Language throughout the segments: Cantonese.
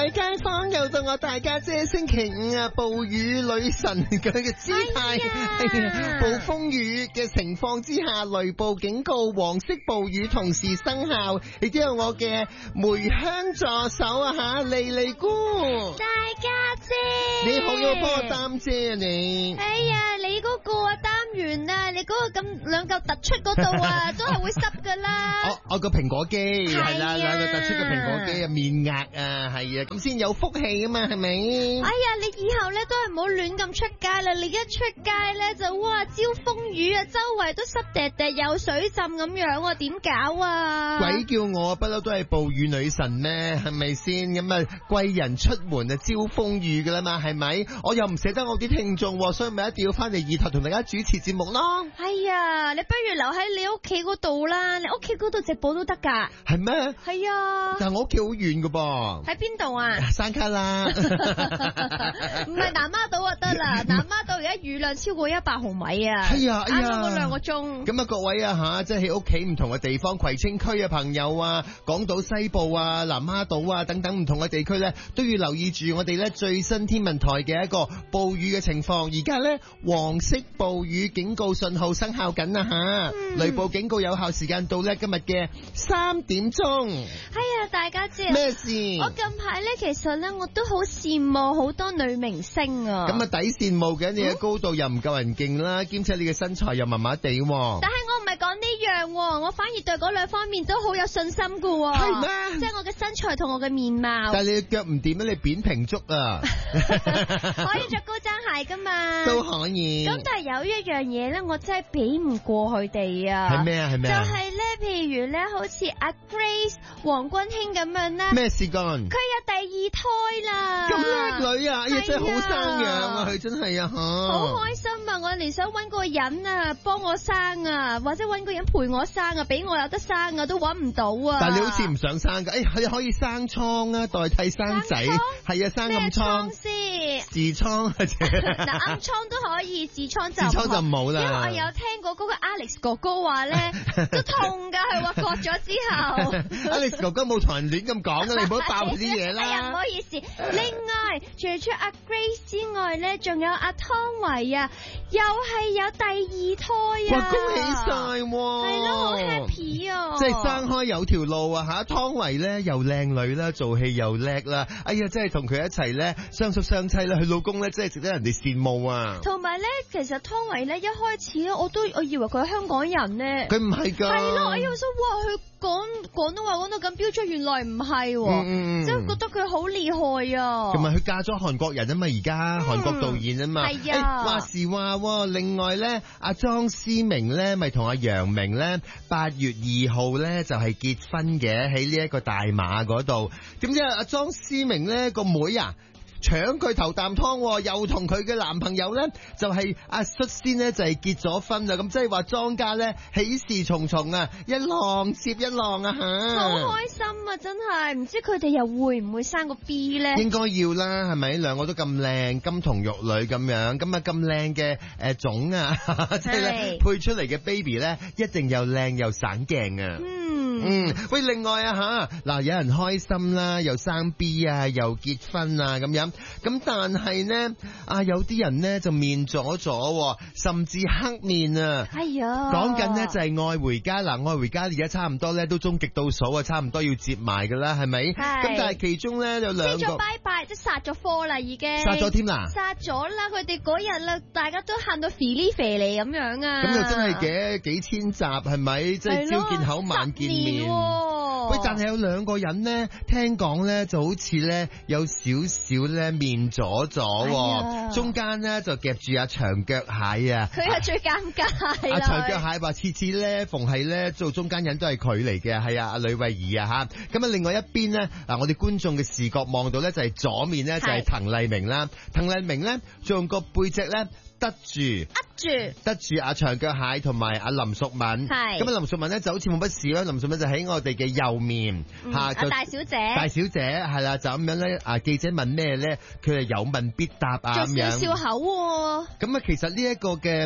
位街坊，又到我大家姐星期五啊，暴雨女神佢嘅姿態，暴風雨嘅情況之下，雷暴警告、黃色暴雨同時生效，亦都有我嘅梅香助手啊吓，莉莉姑， 大家姐， 你好，要幫我擔遮啊你。 哎呀，你嗰個啊擔完啊，你嗰個咁兩嚿突出嗰度啊，都係會濕噶啦。 我個蘋果肌係啦，兩個突出嘅蘋果肌啊，面額啊，係啊，咁先有福氣啊嘛，係咪？ 哎呀，你以後咧都係唔好亂咁出街啦，你一出街咧就哇招風雨啊，周圍都濕滴滴，有水浸咁樣啊，點搞啊？ 鬼叫我不嬲都係暴雨女神咩？係咪先？咁啊貴人出門啊招風雨噶啦嘛，係咪？我又唔捨得我啲聽眾，所以咪一定要翻嚟二台同大家主持節目咯。 哎呀，你不如留喺你屋企嗰度啦，你屋企嗰度直播都得噶。 係咩？ 係啊。 但係我屋企好遠噶噃。 喺邊度啊？ 山卡啦。 唔係南丫島啊得啦，南丫島而家雨量超過100毫米啊。 係啊， 啱啱嗰2個鐘。咁啊各位啊吓，即係喺屋企唔同嘅地方，葵青區嘅朋友啊，港島西部啊，南丫島啊等等唔同嘅地區咧，都要留意住我哋咧最新天文台嘅一個暴雨嘅情況。而家咧黃色暴雨警告信號生效緊啊吓，雷暴警告有效時間到咧今日嘅3點鐘。 哎呀，大家知咩事？ 我近排咧其實咧我都好羨慕好多女明星啊。 咁啊抵羨慕嘅，你嘅高度又唔夠人勁啦，兼且你嘅身材又麻麻地。 但係我唔係講呢樣，我反而對嗰兩方面都好有信心噶。 係咩？ 即係我嘅身材同我嘅面貌。 但係你嘅腳唔掂啊，你扁平足啊。 可以着高踭鞋噶嘛？ 都可以。 咁但係有一樣嘢咧，我真係比唔過佢哋啊。 係咩啊？係咩啊？ 就係咧，譬如咧，好似阿 Grace 黃君馨咁樣啦。 咩事幹？ 佢有第2胎啦。 咁叻女啊！哎呀，真係好生養啊！佢真係啊， 好開心啊！我連想搵個人啊幫我生啊，或者搵個人陪我生啊，俾我有得生啊，都搵唔到啊！ 但係你好似唔想生噶，你可以生瘡啊，代替生仔，係啊，生暗瘡先，痔瘡嗱，暗瘡都可以，痔瘡就冇啦。 因為我有聽過嗰個 Alex 哥哥話咧，都痛噶，佢話割咗之後。 Alex 哥哥冇同人亂咁講噶，你唔好爆佢啲嘢啦。 哎呀，唔好意思。另外，除咗阿 Grace 之外咧，仲有阿湯唯啊，又係有第2胎啊！ 哇，恭喜晒！係咯，好 happy 啊！ 即係生開有條路啊吓，湯唯咧又靚女啦，做戲又叻啦，哎呀，真係同佢一齊咧相宿相棲啦，佢老公咧真係值得人哋羨慕啊！ 同埋咧，其實湯唯咧一開始咧，我以為佢係香港人咧， 佢唔係噶， 係咯，我以為說哇，佢講廣東話講到咁標準，原來唔係，即係覺得佢好厲害啊！ 同埋佢嫁咗韓國人啊嘛，而家韓國導演啊嘛， 係啊， 話時話，另外咧，阿莊思明咧咪同阿楊明咧8月2號咧就係結婚嘅，喺呢一個大馬嗰度。點知阿莊思明咧個妹啊搶佢頭啖湯，又同佢嘅男朋友咧就係率先咧就係結咗婚啦。咁即係話莊家咧喜事重重啊，一浪接一浪啊吓！ 好開心啊，真係唔知佢哋又會唔會生個 B 咧？ 應該要啦，係咪？兩個都咁靚，金童玉女咁樣，咁啊咁靚嘅種啊，即係咧配出嚟嘅 baby 咧，一定又靚又省鏡啊！喂，另外啊嗱，有人開心啦，又生 B 啊，又結婚啊咁樣，咁但係呢，有啲人呢就面咗，甚至黑面啊！ 哎呀， 講緊呢就係愛回家嗱，愛回家而家差唔多咧都終極倒數啊，差唔多要接埋噶啦，係咪？咁但係其中咧有2個， 即係拜拜，即係殺咗科啦，已經殺咗添啦， 殺咗啦！佢哋嗰日啦，大家都喊到肥哩肥嚟咁樣啊！ 咁又真係嘅幾千集係咪？即係朝見口晚見面。喂，但係有2個人呢，聽講咧就好似咧有少少咧面咗，中間咧就夾住阿長腳蟹啊！ 佢係最尷尬啦！ 阿長腳蟹話次次咧逢係咧做中間人都係佢嚟嘅，係阿呂慧儀啊吓。咁啊，另外一邊咧嗱，我哋觀眾嘅視覺望到咧就係左面咧就係滕麗明啦，滕麗明咧仲用個背脊咧得住阿長腳蟹同埋阿林淑敏，係咁啊！林淑敏咧就好似冇乜事啦，林淑敏就喺我哋嘅右面吓，就大小姐係啦，就咁樣咧。記者問咩咧，佢係有問必答啊咁樣， 做笑口。咁啊，其實呢一個嘅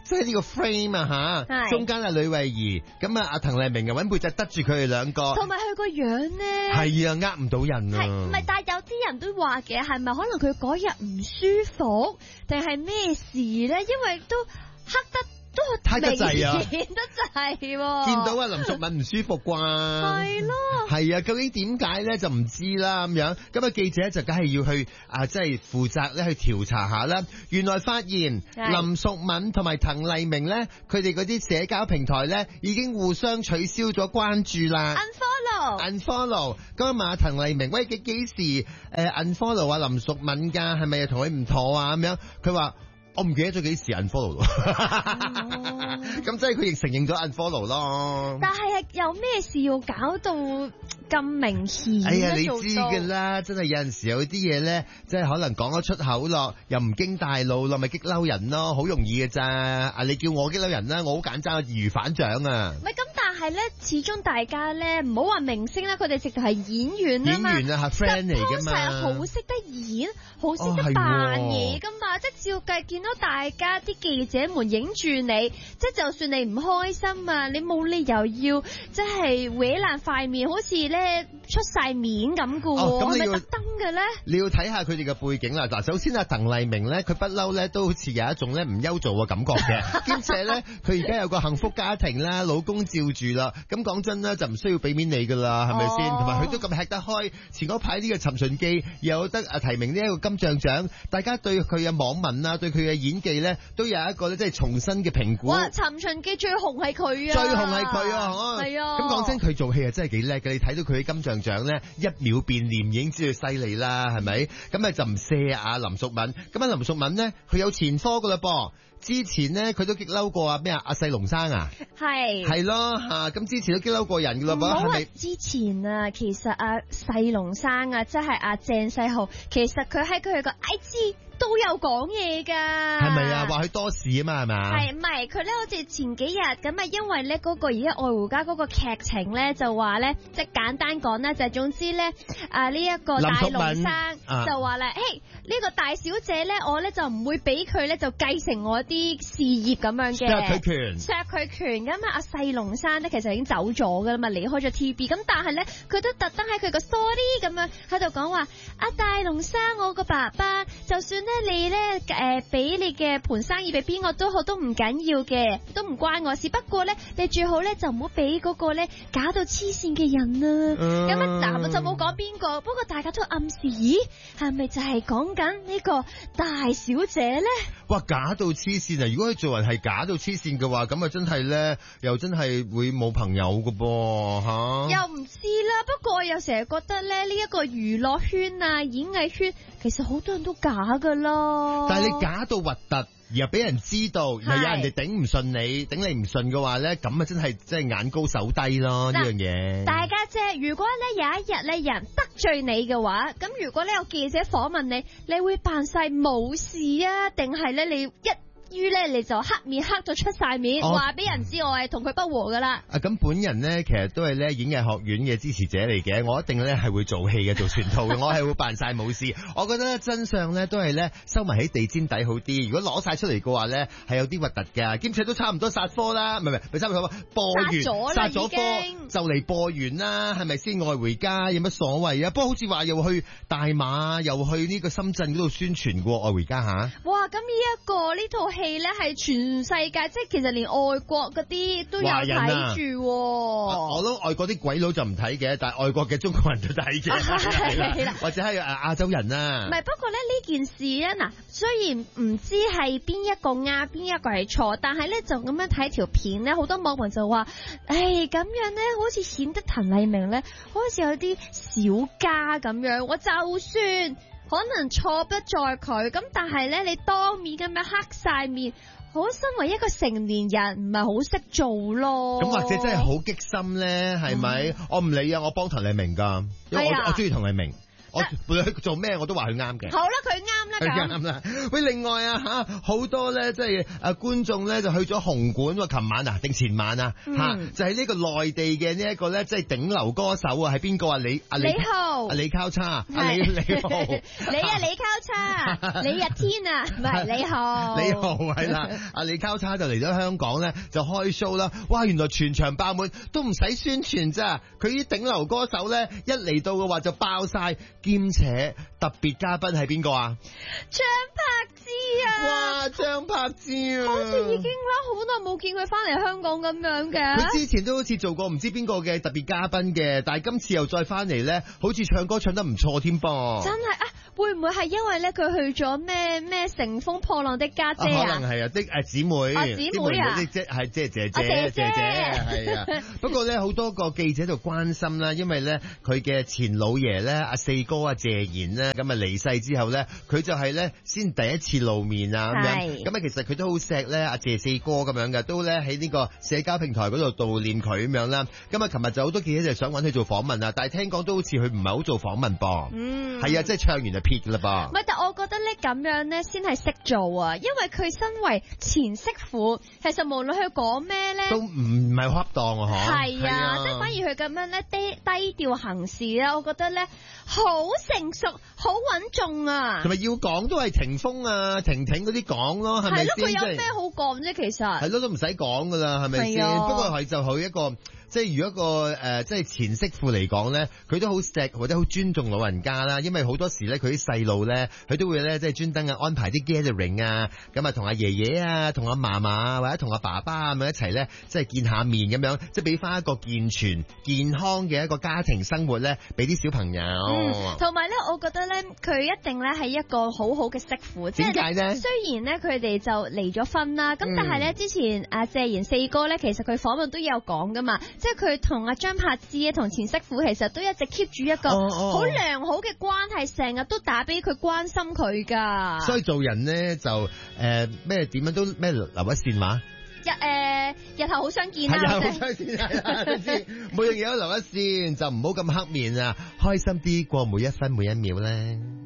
即係呢個 frame 啊吓，中間係呂慧儀，咁啊阿滕麗明又揾背脊得住佢哋兩個， 同埋佢個樣咧係啊呃唔到人啊， 係唔係？但係有啲人都話嘅，係咪可能佢嗰日唔舒服，定係咩事咧？因為都黑得。都太得滯啊！ 顯得滯，見到啊林淑敏唔舒服啩？ 係咯， 係啊，究竟點解咧就唔知啦咁樣。咁啊記者就梗係要去即係負責咧去調查下啦。原來發現林淑敏同埋滕麗明咧，佢哋嗰啲社交平台咧已經互相取消咗關注啦。unfollow。咁啊問阿滕麗明，喂幾時unfollow 啊林淑敏㗎？係咪又同佢唔妥啊？咁樣佢話。我唔記得咗幾時 unfollow 咯，咁即係佢亦承認咗 unfollow 咯。 但係有咩事要搞到咁明顯？ 哎呀，你知㗎啦，真係有陣時有啲嘢咧，即係可能講咗出口咯，又唔經大腦咯，咪激嬲人咯，好容易嘅咋。啊，你叫我激嬲人啦，我好簡單，易如反掌啊。 唔係咁，但係咧，始終大家咧唔好話明星啦，佢哋直頭係演員啊嘛， 演員啊係 friend 嚟㗎嘛， 係好識得演，好識得扮嘢㗎嘛，即係照計見到大家啲記者們影住你，即係就算你唔開心啊，你冇理由要即係搲爛塊面，好似咧出晒面咁㗎喎，係咪特登嘅咧？ 你要睇下佢哋嘅背景啦。嗱，首先啊，滕麗明咧，佢不嬲咧都好似有一種咧唔憂做嘅感覺嘅，兼且咧佢而家有個幸福家庭啦，老公照住啦。咁講真啦，就唔需要俾面你㗎啦，係咪先？同埋佢都咁吃得開。前嗰排呢個《尋秦記》又有得提名呢一個金像獎，大家對佢嘅網民啊，對佢嘅演技咧，都有一個咧即係重新嘅評估。 哇！《尋秦記》最紅係佢啊， 最紅係佢啊， 係啊。 咁講真，佢做戲啊真係幾叻嘅。你睇到佢嘅金像獎咧，一秒變臉已經知道犀利啦，係咪？咁啊就唔卸啊林淑敏。咁啊林淑敏咧，佢有前科㗎啦噃。之前咧佢都激嬲過咩啊？阿細龍生啊，係咯吓，咁之前都激嬲過人噶啦噃，係咪？ 之前啊，其實阿細龍生啊，即係阿鄭世豪，其實佢喺佢個 IG 都有講嘢噶， 係咪啊？話佢多事啊嘛，係咪？ 係唔係？佢咧好似前幾日咁啊，因為咧嗰個而家愛回家嗰個劇情咧，就話咧，即係簡單講啦，就係總之咧，呢一個大龍生就話啦，嘿，呢個大小姐咧，我咧就唔會俾佢咧就繼承我啲事業咁樣嘅，削佢權咁啊！阿細龍生咧其實已經走咗噶啦嘛，離開咗 TVB，咁但係咧佢都特登喺佢個 story 咁樣喺度講話，阿大龍生我個爸爸，就算咧你咧俾你嘅盤生意俾邊個都好，都唔緊要嘅，都唔關我事。不過咧你最好咧就唔好俾嗰個咧搞到黐線嘅人啦。咁啊嗱就冇講邊個，不過大家都暗示，咦係咪就係講緊呢個大小姐咧？ 哇，假到黐線啊！如果佢做人係假到黐線嘅話，咁啊真係咧，又真係會冇朋友㗎噃吓。 又唔知啦，不過我又成日覺得咧，呢一個娛樂圈啊、演藝圈，其實好多人都假噶啦。 但係你假到核突，又俾人知道，又有人哋頂唔順你，頂你唔順嘅話咧，咁啊真係眼高手低咯呢樣嘢。 大家姐，如果咧有一日咧有人得罪你嘅話，咁如果咧有記者訪問你，你會扮晒冇事啊，定係咧你於咧你就黑面黑到出晒面，話俾人知我係同佢不和噶啦。 咁本人咧其實都係咧演藝學院嘅支持者嚟嘅，我一定咧係會做戲嘅，做全套嘅，我係會扮晒冇事。我覺得咧真相咧都係咧收埋喺地氈底好啲，如果攞晒出嚟嘅話咧係有啲核突噶，兼且都差唔多殺科啦，唔係差唔多播完殺咗科就嚟播完啦，係咪先？愛回家有乜所謂啊？不過好似話又去大馬又去呢個深圳嗰度宣傳過愛回家吓。 哇！咁呢套戲咧係全世界，即係其實連外國嗰啲都有睇住。 我諗外國啲鬼佬就唔睇嘅，但係外國嘅中國人都睇嘅，或者係亞洲人啊。 唔係，不過咧呢件事咧，嗱，雖然唔知係邊一個啱，邊一個係錯，但係咧就咁樣睇條片咧，好多網民就話，咁樣咧好似顯得滕麗明咧，好似有啲小家咁樣。我就算可能錯不在佢，咁但係咧你當面咁樣黑晒面，好身為一個成年人唔係好識做咯。 咁或者真係好激心咧，係咪？我唔理啊，我幫滕麗明噶，因為我中意滕麗明。我做咩我都話佢啱嘅。 好啦，佢啱啦， 佢啱啦。喂，另外啊好多咧，即係觀眾咧就去咗紅館喎。琴晚定前晚就係呢個內地嘅呢一個咧，即係頂流歌手啊，係邊個啊？李浩，李交叉，李浩， 你啊李交叉，李日天啊，唔係李浩， 李浩係啦，阿李交叉就嚟咗香港咧，就開 show 啦。哇，原來全場爆滿，都唔使宣傳咋。佢啲頂流歌手咧，一嚟到嘅話就爆晒，兼且特別嘉賓係邊個啊？ 張柏芝啊！ 哇，張柏芝啊！ 好似已經啦，好耐冇見佢翻嚟香港咁樣嘅。 佢之前都好似做過唔知邊個嘅特別嘉賓嘅，但係今次又再翻嚟咧，好似唱歌唱得唔錯添噃。 真係啊！會唔會係因為咧佢去咗咩乘風破浪的家姐啊？ 可能係啊，的姊妹， 姊妹啊， 即係姐姐係啊。不過咧好多個記者就關心啦，因為咧佢嘅前老爺咧阿四哥啊謝賢咧咁啊離世之後咧，佢就係咧先第一次露面啊咁樣。咁啊其實佢都好錫咧阿謝四哥咁樣嘅，都咧喺呢個社交平台嗰度悼念佢咁樣啦。咁啊琴日就好多記者就想揾佢做訪問啊，但係聽講都好似佢唔係好做訪問噃。係啊，即係唱完就撇㗎啦噃。 唔係，但我覺得咧咁樣咧先係識做啊，因為佢身為前媳婦，其實無論佢講咩咧， 都唔係恰當啊，嗬。 係啊，即係反而佢咁樣咧低調行事咧，我覺得咧好成熟、好穩重啊。同埋要講都係霆鋒啊、婷婷嗰啲講咯，係咪先？ 係咯，佢有咩好講啫？其實係咯，都唔使講噶啦，係咪先？不過係就佢一個。即係如果個即係前媳婦嚟講咧，佢都好錫或者好尊重老人家啦，因為好多時咧佢啲細路咧，佢都會咧即係專登安排啲 gathering 啊，咁啊同阿爺爺啊、同阿嫲嫲啊或者同阿爸爸咁樣一齊咧，即係見下面咁樣，即係俾翻一個健全健康嘅一個家庭生活咧，俾啲小朋友。 同埋咧，我覺得咧，佢一定咧係一個好好嘅媳婦。 點解咧？ 雖然咧佢哋就離咗婚啦，咁但係咧之前阿謝賢四哥咧，其實佢訪問都有講噶嘛。即係佢同阿張柏芝同前媳婦其實都一直 keep 住一個好良好嘅關係，成日都打俾佢關心佢噶。 所以做人咧就咩點樣都咩留一線話。 日後好相見啦， 係好相見係你知每樣嘢都留一線，就唔好咁黑面啊，開心啲過每一分每一秒咧。